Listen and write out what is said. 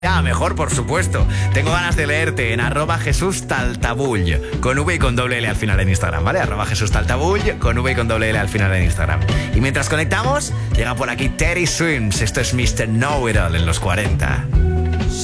Ya, mejor, por supuesto. Tengo ganas de leerte en @JesúsTaltabull, con V y con doble L al final en Instagram, ¿vale? @JesúsTaltabull, con V y con doble L al final en Instagram. Y mientras conectamos, llega por aquí Teddy Swims. Esto es Mr. Know It All en los 40.